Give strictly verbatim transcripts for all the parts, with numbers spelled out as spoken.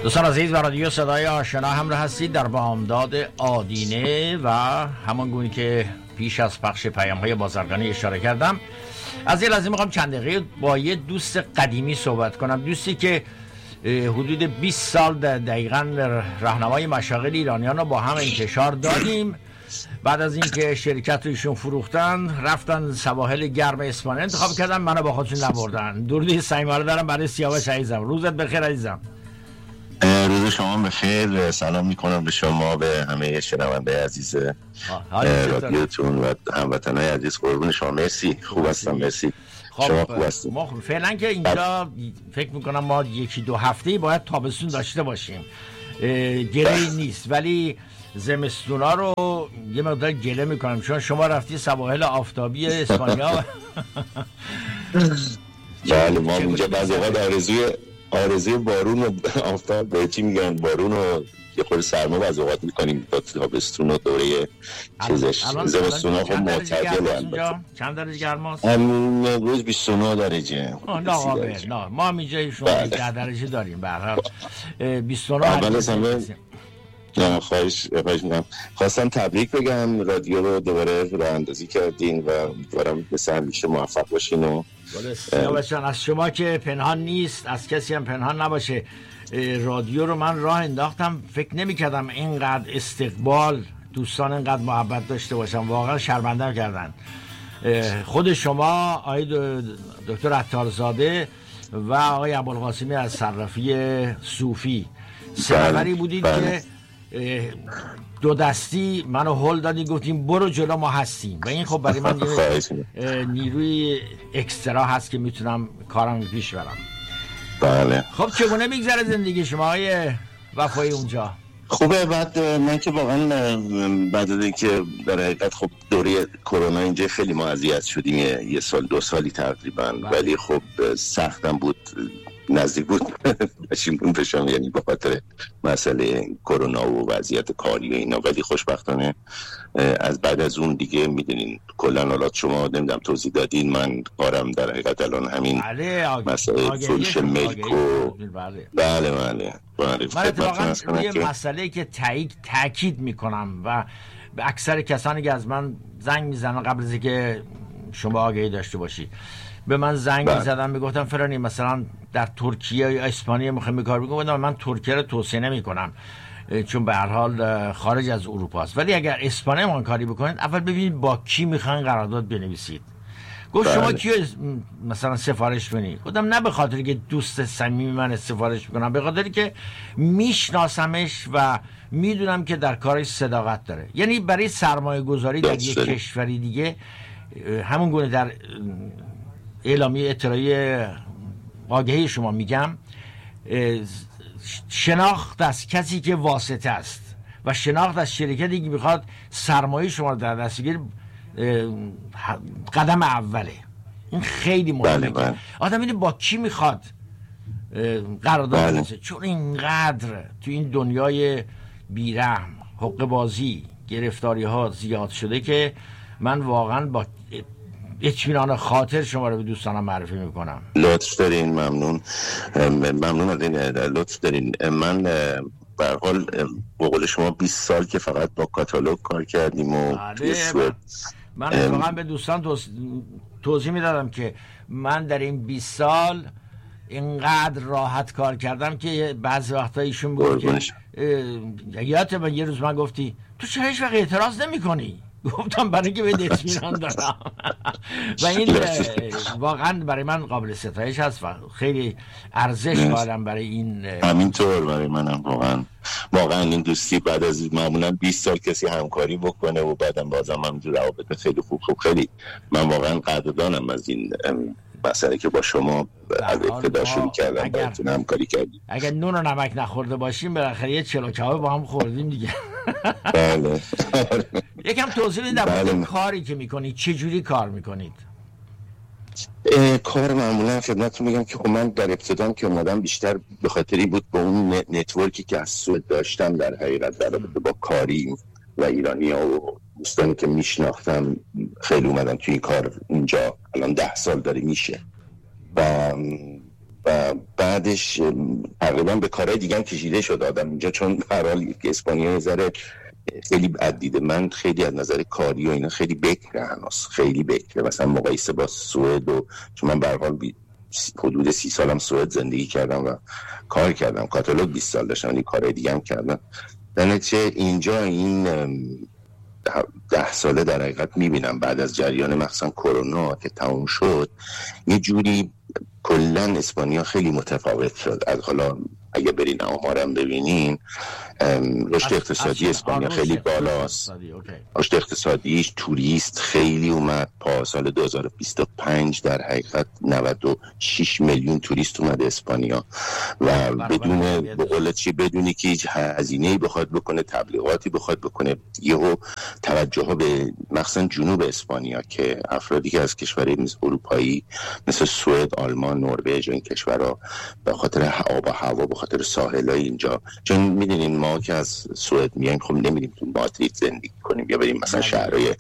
دوستان عزیز و رادیو صدای آشنا همراه هستید در بامداد آدینه و همان گونه که پیش از پخش پیام‌های بازرگانی اشاره کردم، از این لحظه میخوام چند دقیقه با یه دوست قدیمی صحبت کنم. دوستی که حدود بیست سال دقیقاً راهنمای مشاغل ایرانیان رو با هم انتشار دادیم. بعد از اینکه شرکت رو ایشون فروختن رفتن سواحل گرم اسپانیا انتخاب کردن، منو با خودشون نبردن. درودی صمیمانه دارم برای سیاوش عزیزم. روزت بخیر عزیزم. روز شما بخیر. سلام میکنم به شما، به همه شنونده عزیز رادیوتون و هموطنای عزیز. قربون شما. مرسی، خوب هستم. مرسی. خب شما خوب هستید؟ ما فعلا که اینجا فکر میکنم ما یکی دو هفته باید تابستون داشته باشیم، گله نیست، ولی زمستونا رو یه مقدار گله میکنم چون شما رفتی سواحل آفتابی اسپانیا. بله، ما اینجا بعضی وقت آرزوی آرزوی بارون و آفتاب به چی میگن، بارون و یه خورده سرما بعضی اوقات میکنیم تا تابستون و دوره چیزش. زمستونا خب معتدله. البته چند درجه گرم است؟ امروز بیست و نه درجه. نه آقا نه، ما هم اینجا شما ده درجه داریم. به هر حال بیست و نه. اول از همه نه خواهش خواهش میکنم خواستم تبریک بگم، رادیو رو دوباره راه اندازی کردین و امیدوارم مثل همیشه موفق باشین. و سیاوشان از شما که پنهان نیست، از کسی هم پنهان نباشه. رادیو رو من راه انداختم، فکر نمی کردم اینقدر استقبال، دوستان اینقدر محبت داشته باشم. واقعا شرمنده کردن. خود شما آقای دکتر عطارزاده و آقای ابوالقاسمی از صرافی صوفی سه نفری بودید که دو دستی منو هل دادی، گفتیم برو جلو، ما هستیم. و این خب برای من یه نیروی اکسترا هست که میتونم کارم پیش برم. بله. خب چگونه میگذره زندگی شما های وفایی اونجا؟ خوبه. بعد من که واقعا بعد از اینکه در حقیقت خب دوره کرونا اینجا خیلی ما اذیت شدیم، یه سال دو سالی تقریبا. ولی خب سختم بود، نزدیک بود پشیمون بشم، یعنی به خاطر مسئله کرونا و وضعیت کاری و اینا. ولی خوشبختانه از بعد از اون دیگه میدونین کلا حالات شما نمیدونم توضیح دادین، من کارم در حقیقت الان همین مسئله فروش ملک و بله بله بله بله من اتفاقا یه مسئله که تایید تاکید میکنم و به اکثر کسانی که از من زنگ میزنن قبل از اینکه شما آگاهی داشته باشی، به من زنگ می‌زدن میگفتن فرانی مثلا در ترکیه یا اسپانیا میخوایم کار بکنم. من ترکیه رو توصیه نمی‌کنم چون به هر حال خارج از اروپا است، ولی اگر اسپانیا ما کاری بکنید اول ببینید با کی میخواین قرارداد بنویسید. گفت شما کیو مثلا سفارش کنی؟ گفتم نه به خاطری که دوست صمیمی من سفارش میکنم، به خاطری که میشناسمش و میدونم که در کارش صداقت داره. یعنی برای سرمایه گذاری در یک کشوری دیگه همون گونه در اعلامیه اطلاعیه آگهی شما میگم، شناخت از کسی که واسطه است و شناخت از شرکتی که میخواد سرمایه شما رو در دست بگیره قدم اوله. این خیلی مهمه. بله بله. آدم اینه با کی میخواد قرارداد بنویسه، چون اینقدر تو این دنیای بیرحم حقوق بازی گرفتاری ها زیاد شده که من واقعا با اطمینان خاطر شما رو به دوستانم معرفی میکنم. لطف دارین. ممنون ممنون از این لطف دارین. من به هر حال به قول شما بیست سال که فقط با کاتالوگ کار کردیم و من واقعا به دوستان توض... توضیح میدادم که من در این بیست سال اینقدر راحت کار کردم که بعضی وقتا ایشون بود که یادت من یه روز من گفتی تو چرا هیچ وقت اعتراض نمی کنی؟ گفتم برای که به اطمینان دارم. و این واقعا برای من قابل ستایش هست و خیلی ارزش قائلم برای این. همینطور برای منم واقعا واقعا این دوستی بعد از معمولا بیست سال کسی همکاری بکنه و بعدم بازم همینجور روابط خیلی خوب خوب خیلی من واقعا قدردانم از این مسئله که با شما از ابتدا شروع کردم باهاتون همکاری کردیم. اگر نون و نمک نخورده باشیم بالاخره یه چلو کباب با هم خوردیم دیگه. بله. یکم توضیح بدید در مورد کاری که میکنید، چه جوری کار میکنید؟ کار معمولا خدمتتون میگم که خب من در ابتدام که اومدم بیشتر به خاطری بود با اون نتورکی که از سود داشتم در حقیقت در رابطه با کاری و ایرانی‌ها و دوستانی که میشناختم خیلی اومدم توی این کار. اینجا الان ده سال داره میشه و و بعدش تقریبا به کارهای دیگه هم کشیده شد آدم اینجا، چون هر حال اسپانیا ذره خیلی عدیده من خیلی از نظر کاری و اینا خیلی بکره، هنوز خیلی بکره، مثلا مقایسه با سوئد و چون من به هر حال حدود سی سالم سوئد زندگی کردم و کار کردم، کاتالوگ بیست سال داشتم ولی کارهای دیگه هم کردم. در نتیجه اینجا این ده ساله در حقیقت میبینم بعد از جریان مثلا کرونا که تموم شد یه جوری کلن اسپانیا خیلی متفاوت شد. از حالا اگه برین آمارم ببینین رشد اقتصادی اسپانیا خیلی بالاست، رشد اقتصادیش توریست خیلی اومد، پا سال دو هزار و بیست و پنج در حقیقت نود و شش میلیون توریست اومد اسپانیا و بدون به قول چی بدونی که هیچ هزینه‌ای بخواد بکنه، تبلیغاتی بخواد بکنه، یهو توجه ها به مخصوصا جنوب اسپانیا که افرادی که از کشورهای مثل اروپایی مثل سوئد، آلمان، نروژ و این کشورها به خاطر آب و هوا به خاطر ساحلای اینجا، چون میدونین ما که از سوئد میایم خب نمیریم تو مادرید زندگی کنیم یا بریم مثلا شهرهای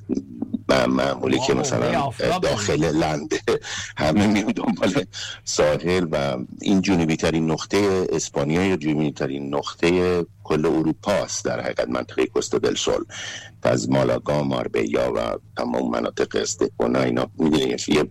معمولی که مثلا داخل لنده، همه میریم دنبال ساحل و این جنوبی ترین نقطه اسپانیا یا جنوبی ترین نقطه کل اروپا است در حقیقت، منطقه کوستا دل سول از مالاگا، ماربیا و تمام مناطق استپونا اینا میدونید یه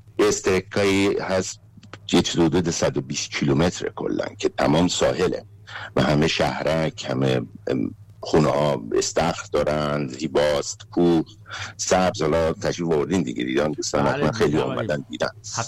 استرکایی هست یه حدود صد و بیست کیلومتر کلن که تمام ساحله و همه شهرک، همه خونه ها استخر دارن، زیباست، کوه، سبز. حالا تشریف آوردین دیگه دیدن دوستان حتما خیلی آمدن دیدن،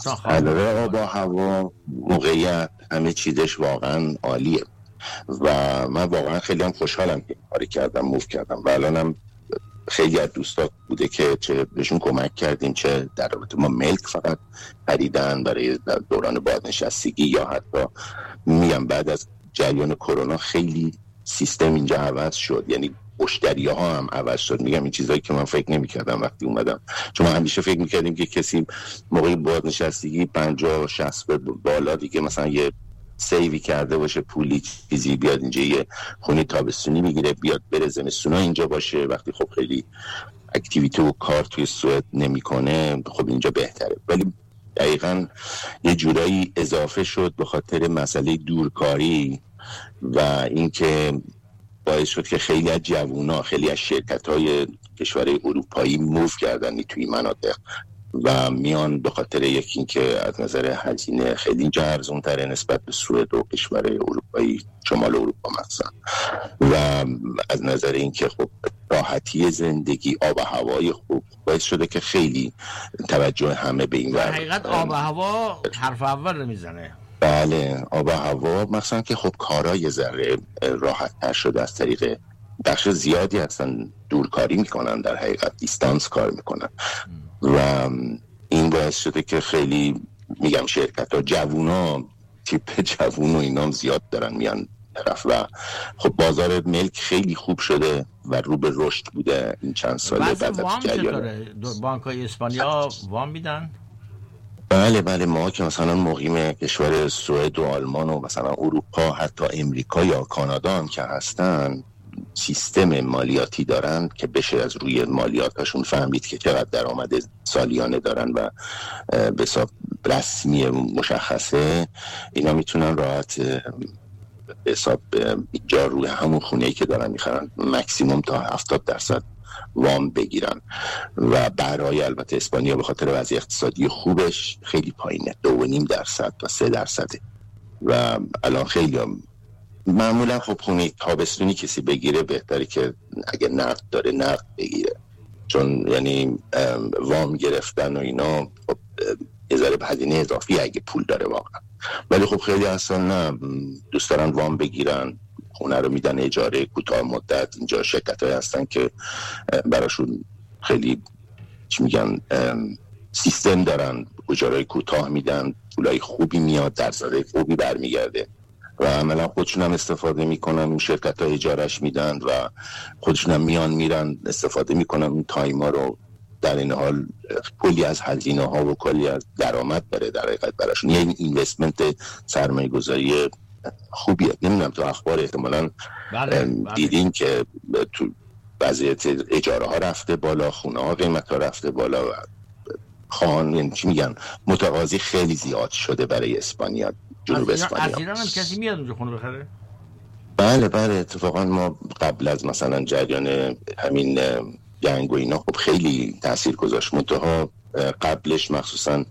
علاوه آب و هوا، موقعیت، همه چیزش واقعا عالیه و من واقعا خیلی هم خوشحالم که کاری کردم، موو کردم و الانم خیلی از دوستا بوده که چه بهشون کمک کردیم، چه در رابطه ما ملک فقط خریدن برای دوران بازنشستگی یا حتی میگم بعد از جریان کرونا خیلی سیستم اینجا عوض شد، یعنی مشتری ها هم عوض شد. میگم این چیزایی که من فکر نمی کردم وقتی اومدم، چون ما همیشه فکر میکردیم که کسی موقع بازنشستگی پنجاه شصت بالا دیگه مثلا یه سیوی کرده باشه پولی چیزی بیاد اینجا یه خونه تابستونی میگیره بیاد بره زمستونا اینجا باشه، وقتی خب خیلی اکتیویته و کار توی سوئد نمیکنه خب اینجا بهتره. ولی دقیقاً یه جورایی اضافه شد به خاطر مسئله دورکاری و اینکه باعث شد که خیلی از جوونا، خیلی از شرکت‌های کشورهای اروپایی موو کردن توی مناطق و میان به خاطر یکی این که از نظر هزینه خیلی اینجا ارزان‌تره نسبت به سوئد و کشورهای اروپایی شمال اروپا مثلا، و از نظر این که خب راحتی زندگی، آب و هوای خوب باعث شده که خیلی توجه همه به این ور. حقیقت آب و هوا حرف اول رو میزنه. بله آب و هوا مثلا که خب کارای ذره راحت تر شده، از طریق بخش زیادی هستن دورکاری میکنن، در حقیقت دیستانس کار میکنن و این باعث شده که خیلی میگم شرکت ها جوونا تیپ جوون و اینام زیاد دارن میان طرف و خب بازار ملک خیلی خوب شده و رو به رشد بوده این چند ساله. بعد وام چطوره؟ بانک‌های اسپانیا وام میدن؟ بله بله ما که مثلا مقیم کشور سوئد و آلمان و مثلا اروپا حتی امریکا یا کانادا هم که هستن سیستم مالیاتی دارن که بشه از روی مالیاتشون فهمید که چقدر درآمد سالیانه دارن و به حساب رسمی مشخصه، اینا میتونن راحت به حساب اینجا روی همون خونه‌ای که دارن میخرن مکسیموم تا هفتاد درصد وام بگیرن و برای البته اسپانیا به خاطر وضع اقتصادی خوبش خیلی پایینه، دو و نیم درصد تا سه درصده و الان خیلی هم معمولا خب خونه تابستونی کسی بگیره بهتره که اگه نقد داره نقد بگیره، چون یعنی وام گرفتن و اینا خب یه ذره هزینه اضافی اگه پول داره واقعا. ولی خب خیلی اصلا نه دوست دارن وام بگیرن، خونه رو میدن اجاره کوتاه مدت. اینجا شرکت‌های هستن که براشون خیلی چی میگن سیستم دارن، اجاره کوتاه میدن، پولای خوبی میاد، درصد خوبی برمیگرده و عملا خودشون هم استفاده میکنن، اون شرکت ها اجارش میدن و خودشون هم میان میرن استفاده میکنن اون تایما رو. در این حال کلی از هزینه ها و کلی از درآمد داره در حقیقت براشون، یه این اینوستمنت سرمایه گذاری خوبیه. نمیدونم تو اخبار احتمالاً دیدین که تو وضعیت اجاره ها رفته بالا، خونه ها قیمت ها رفته بالا و خان، یعنی چی میگن، متقاضی خیلی زیاد شده برای اسپانیا، جنوب از اسپانیا. از ایران هم کسی میاد اونجا خونه بخره؟ بله بله، اتفاقا ما قبل از مثلا جریان همین جنگ و اینا خب خیلی تاثیر گذاشت. منتها قبلش مخصوصا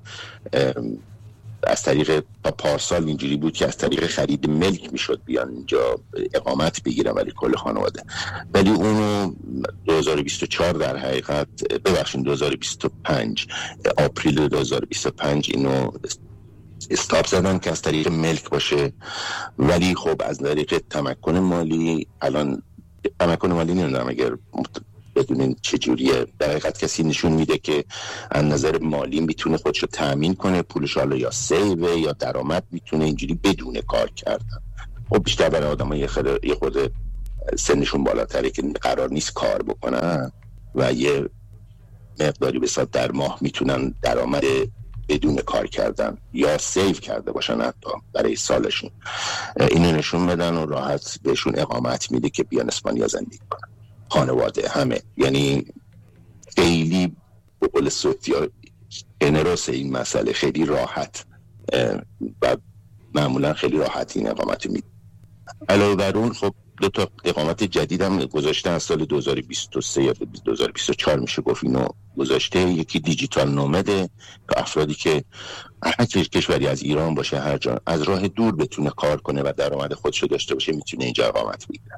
از طریق پارسال اینجوری بود که از طریق خرید ملک میشد بیان اینجا اقامت بگیرن ولی کل خانواده. ولی اونو دو هزار و بیست و چهار در حقیقت، ببخشید دو هزار و بیست و پنج، آپریل دو هزار و بیست و پنج اینو استاپ زدن که از طریق ملک باشه. ولی خب از طریق تمکن مالی، الان تمکن مالی نمیدونم اگر بدونین چجوریه، در حقیقت کسی نشون میده که از نظر مالی میتونه خودشو تأمین کنه، پولش حالا یا سیوه یا درآمد میتونه اینجوری بدون کار کردن. خب بیشتر برای آدم‌ها یه خورده یه خورده سنشون بالاتره که قرار نیست کار بکنن و یه مقداری به حساب در ماه میتونن درآمد بدون کار کردن یا سیو کرده باشن حتی برای سالشون، اینو نشون بدن و راحت بهشون اقامت میده که بیان اسپانیا زندگی کنن. خانواده همه، یعنی خیلی به قول سوتیا انراس این مسئله خیلی راحت و معمولا خیلی راحت این اقامت میده. علاوه بر اون خب دو تا اقامت جدید هم گذاشته از سال دو هزار و بیست و سه یا دو هزار و بیست و چهار میشه گفت اینو گذاشته. یکی دیجیتال نومده که افرادی که هر کشوری از ایران باشه هر جا از راه دور بتونه کار کنه و درآمد خودشو داشته باشه میتونه اینجا اقامت بگیره.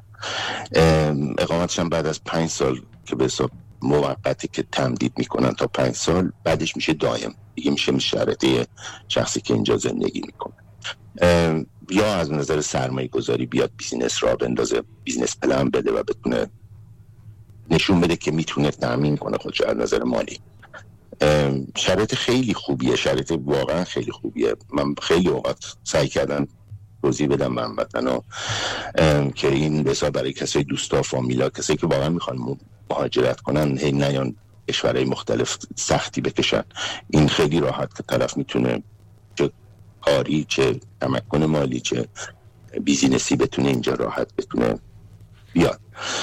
اقامتش هم بعد از پنج سال که به حساب موقتی که تمدید میکنن تا پنج سال، بعدش میشه دائم دیگه، میشه شرطه شخصی که اینجا زندگی میکنه. یا از نظر سرمایه گذاری بیاد بیزینس را بندازه، بیزینس پلان بده و بتونه نشون بده که میتونه تامین کنه خودش از نظر مالی. شرایط خیلی خوبیه، شرایط واقعا خیلی خوبیه. من خیلی اوقات سعی کردم توضیح بدم به هموطنا که این بسا برای کسای دوستا، فامیلا، کسایی که واقعا میخوان مهاجرت کنن هی نیان کشورهای مختلف سختی بکشن. این خیلی راحت که طرف میتونه چه کاری چه تمکن مالی چه بیزینسی بتونه اینجا راحت بتونه بیاد.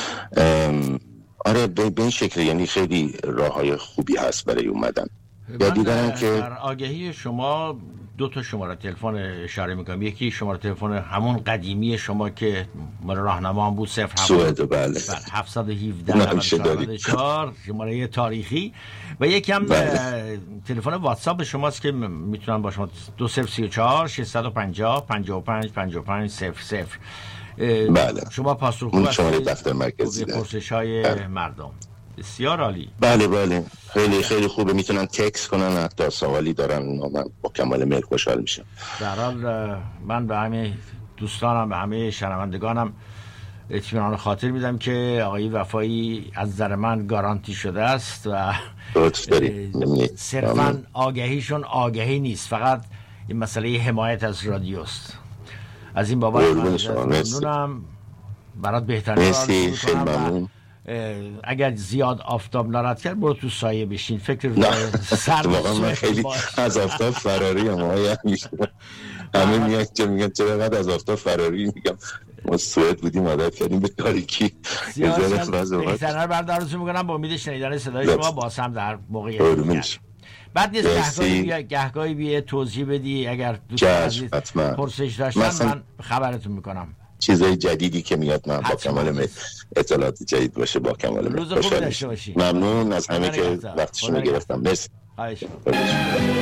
آره به این شکل، یعنی خیلی راههای خوبی هست برای اومدن. من دیدم که در آگهی شما دو تا شماره تلفن اشاره میکنم. یکی شماره تلفن همون قدیمی شما که مال راهنما هم بود، صفر سوئد، بله هفتصد و هفده چهار شماره تاریخی، و یکی هم بله. تلفن واتساپ شماست که میتونن با شما دو صفر سی و چهار ششصد و پنجاه پنجاه و پنج پنجاه و پنج صفر صفر. بله شما پاسخگو هستید شماره دفتر مرکزی پرسش‌های بله. مردم. بسیار عالی. بله بله خیلی خیلی خوبه، میتونن تکس کنن، حتی سوالی دارن من با کمال میل خوشحال میشم. در حال من به همه دوستانم، به همه شنوندگانم اطمینان خاطر میدم که آقای وفایی از نظر من گارانتی شده است و صرفا آگهیشون آگهی نیست، فقط این مسئله حمایت از رادیوست. از این بابت ممنونم، برات بهترین مرسی، خیلی ممنون. اگر زیاد آفتاب ناراحت کرد برو تو سایه بشین، فکر سر واقعا من خیلی از آفتاب فراری ام آیا همه میاد که میگن چرا قد از آفتاب فراری، میگم ما سوئد بودیم عادت کردیم به تاریکی. بهترین بردارتون میکنم با امید شنیدن صدای شما باز هم در موقعیت بعد نیست گهگاهی بیا گهگاهی بیا توضیح بدی اگر دوستان پرسش داشتن من خبرتون میکنم. چیزای جدیدی که میاد من با کمال میل اطلاعات جدید باشه با کمال میل. روز خوب داشته باشی. ممنون از همه که وقتشون رو گرفتم. مرسی.